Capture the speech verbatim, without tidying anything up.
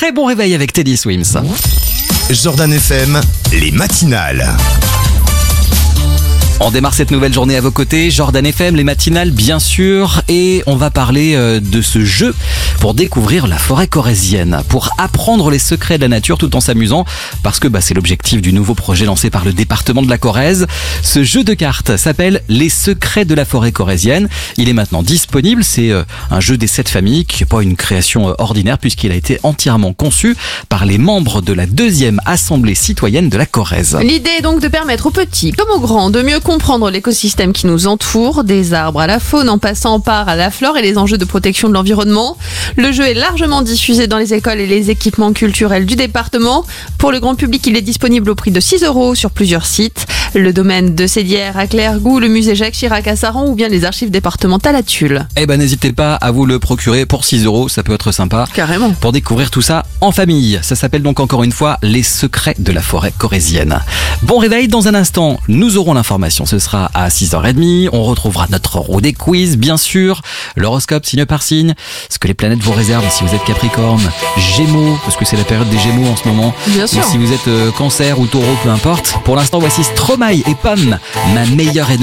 très bon réveil avec Teddy Swims. Jordan F M, les matinales. On démarre cette nouvelle journée à vos côtés, Jordan F M, les matinales bien sûr, et on va parler de ce jeu pour découvrir la forêt corrézienne, pour apprendre les secrets de la nature tout en s'amusant, parce que bah, c'est l'objectif du nouveau projet lancé par le département de la Corrèze. Ce jeu de cartes s'appelle Les secrets de la forêt corrézienne. Il est maintenant disponible, c'est un jeu des sept familles qui n'est pas une création ordinaire puisqu'il a été entièrement conçu par les membres de la deuxième assemblée citoyenne de la Corrèze. L'idée est donc de permettre aux petits comme aux grands de mieux comprendre l'écosystème qui nous entoure, des arbres à la faune en passant par à la flore et les enjeux de protection de l'environnement. Le jeu est largement diffusé dans les écoles et les équipements culturels du département. Pour le grand public, il est disponible au prix de six euros sur plusieurs sites. Le domaine de Sédière à Clairgouts, le musée Jacques Chirac à Saran ou bien les archives départementales à Tulle. Eh ben n'hésitez pas à vous le procurer pour six euros, ça peut être sympa. Carrément. Pour découvrir tout ça en famille. Ça s'appelle donc encore une fois Les secrets de la forêt corrézienne. Bon réveil, dans un instant, nous aurons l'information. Ce sera à six heures trente. On retrouvera notre roue des quiz, bien sûr. L'horoscope signe par signe. Ce que les planètes vous réservent si vous êtes Capricorne, Gémeaux, parce que c'est la période des Gémeaux en ce moment. Bien sûr. Ou si vous êtes euh, Cancer ou Taureau, peu importe. Pour l'instant, voici Stromae et Pomme, ma meilleure ennemie.